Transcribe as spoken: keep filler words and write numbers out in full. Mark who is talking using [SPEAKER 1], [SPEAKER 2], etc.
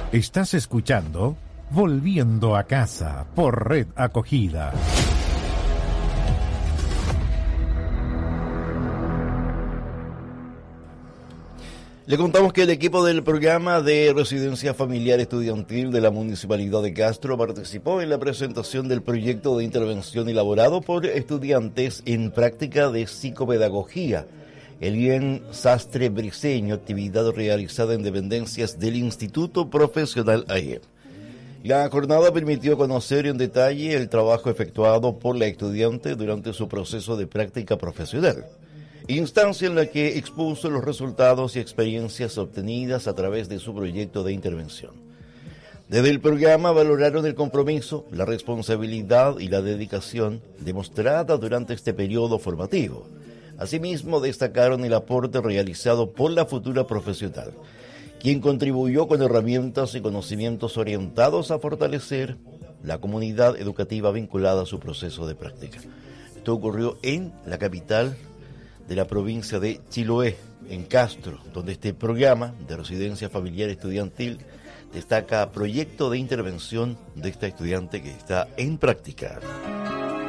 [SPEAKER 1] Estás escuchando Volviendo a Casa por Red Acogida.
[SPEAKER 2] Le contamos que el equipo del programa de Residencia Familiar Estudiantil de la Municipalidad de Castro participó en la presentación del proyecto de intervención elaborado por estudiantes en práctica de psicopedagogía, el bien sastre briseño, actividad realizada en dependencias del Instituto Profesional A E M. La jornada permitió conocer en detalle el trabajo efectuado por la estudiante durante su proceso de práctica profesional, instancia en la que expuso los resultados y experiencias obtenidas a través de su proyecto de intervención. Desde el programa valoraron el compromiso, la responsabilidad y la dedicación demostrada durante este periodo formativo. Asimismo, destacaron el aporte realizado por la futura profesional, quien contribuyó con herramientas y conocimientos orientados a fortalecer la comunidad educativa vinculada a su proceso de práctica. Esto ocurrió en la capital de la provincia de Chiloé, en Castro, donde este programa de residencia familiar estudiantil destaca proyecto de intervención de esta estudiante que está en práctica.